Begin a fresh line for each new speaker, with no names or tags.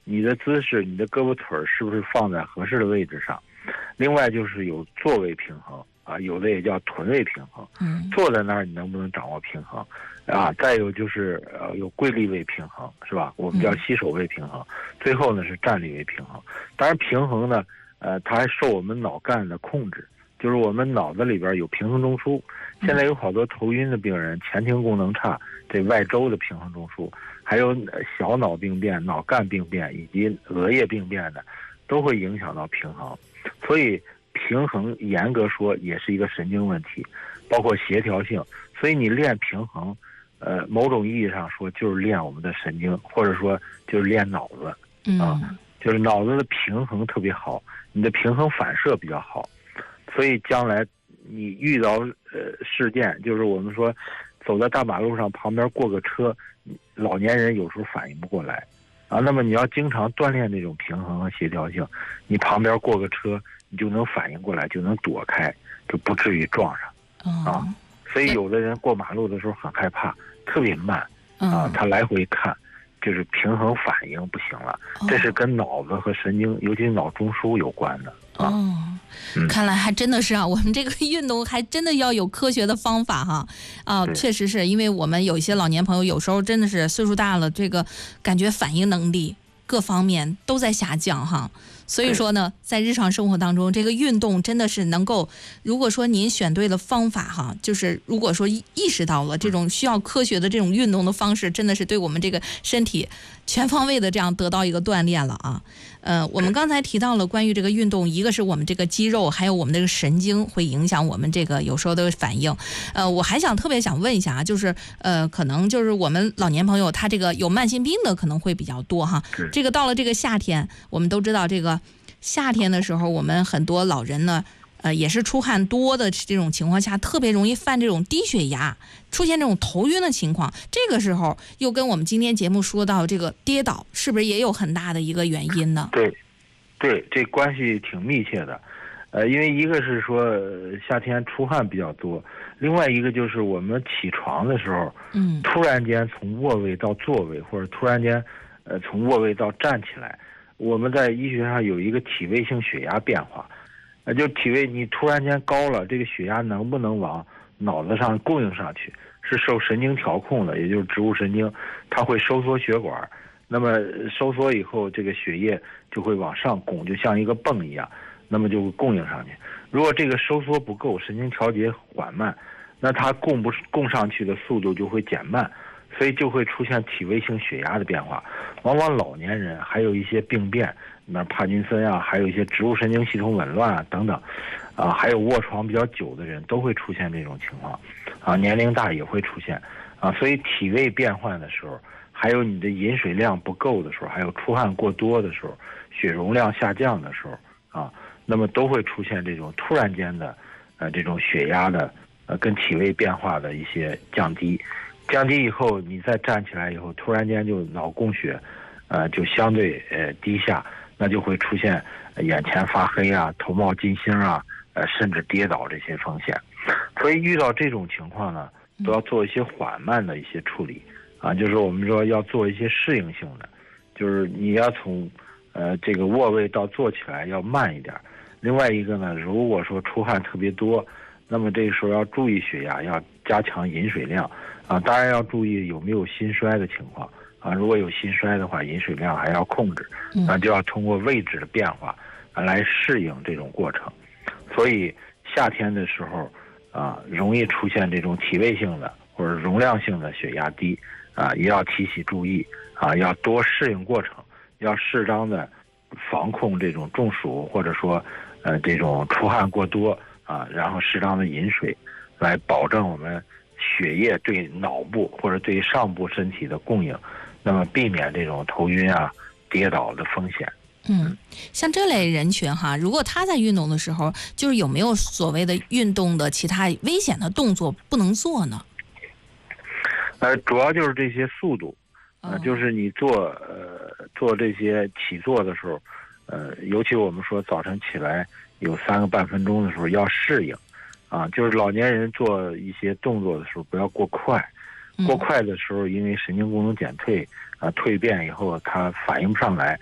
你的姿势，你的胳膊腿是不是放在合适的位置上？另外就是有坐位平衡啊，有的也叫臀位平衡。坐在那儿你能不能掌握平衡啊？再有就是有跪立位平衡，是吧？我们叫膝手位平衡。最后呢是站立位平衡。当然平衡呢，它还受我们脑干的控制，就是我们脑子里边有平衡中枢。现在有好多头晕的病人，前庭功能差，这外周的平衡中枢，还有小脑病变、脑干病变以及额叶病变的，都会影响到平衡。所以平衡严格说也是一个神经问题，包括协调性。所以你练平衡，某种意义上说就是练我们的神经，或者说就是练脑子啊，就是脑子的平衡特别好，你的平衡反射比较好。所以将来你遇到事件，就是我们说走在大马路上旁边过个车，老年人有时候反应不过来啊。那么你要经常锻炼这种平衡和协调性，你旁边过个车，你就能反应过来，就能躲开，就不至于撞上啊。所以有的人过马路的时候很害怕，特别慢啊，他来回看，就是平衡反应不行了，这是跟脑子和神经，尤其脑中枢有关的啊。
看来还真的是啊，我们这个运动还真的要有科学的方法哈啊，确实是因为我们有一些老年朋友，有时候真的是岁数大了，这个感觉反应能力各方面都在下降哈。所以说呢，在日常生活当中，这个运动真的是能够，如果说您选对了方法哈，就是如果说意识到了这种需要科学的这种运动的方式，真的是对我们这个身体全方位的这样得到一个锻炼了啊。我们刚才提到了关于这个运动，一个是我们这个肌肉，还有我们这个神经会影响我们这个有时候的反应。我还特别想问一下啊，就是可能就是我们老年朋友他这个有慢性病的可能会比较多哈。这个到了这个夏天，我们都知道这个夏天的时候，我们很多老人呢，也是出汗多的这种情况下，特别容易犯这种低血压，出现这种头晕的情况。这个时候又跟我们今天节目说到这个跌倒，是不是也有很大的一个原因呢？
对，这关系挺密切的。因为一个是说夏天出汗比较多，另外一个就是我们起床的时候，突然间从卧位到坐位，或者突然间从卧位到站起来，我们在医学上有一个体位性血压变化。就体位你突然间高了，这个血压能不能往脑子上供应上去，是受神经调控的，也就是植物神经，它会收缩血管，那么收缩以后，这个血液就会往上供，就像一个泵一样，那么就会供应上去。如果这个收缩不够，神经调节缓慢，那它供上去的速度就会减慢，所以就会出现体位性血压的变化。往往老年人还有一些病变，那帕金森啊，还有一些植物神经系统紊乱啊等等，啊，还有卧床比较久的人都会出现这种情况，啊，年龄大也会出现，啊，所以体位变换的时候，还有你的饮水量不够的时候，还有出汗过多的时候，血容量下降的时候，啊，那么都会出现这种突然间的，这种血压的，跟体位变化的一些降低。降低以后，你再站起来以后，突然间就脑供血，就相对低下，那就会出现眼前发黑啊、头冒金星啊，甚至跌倒这些风险。所以遇到这种情况呢，都要做一些缓慢的一些处理啊，就是我们说要做一些适应性的，就是你要从这个卧位到坐起来要慢一点。另外一个呢，如果说出汗特别多，那么这个时候要注意血压，要加强饮水量啊，当然要注意有没有心衰的情况啊。如果有心衰的话，饮水量还要控制，就要通过位置的变化来适应这种过程。所以夏天的时候啊，容易出现这种体位性的或者容量性的血压低啊，也要提起注意啊，要多适应过程，要适当的防控这种中暑或者说这种出汗过多啊，然后适当的饮水，来保证我们血液对脑部或者对上部身体的供应，那么避免这种头晕啊、跌倒的风险。
像这类人群哈，如果他在运动的时候，就是有没有所谓的运动的其他危险的动作不能做呢？
主要就是这些速度，就是你做这些起坐的时候，尤其我们说早晨起来有3个半分钟的时候要适应，啊，就是老年人做一些动作的时候不要过快，过快的时候因为神经功能减退啊，蜕变以后他反应不上来。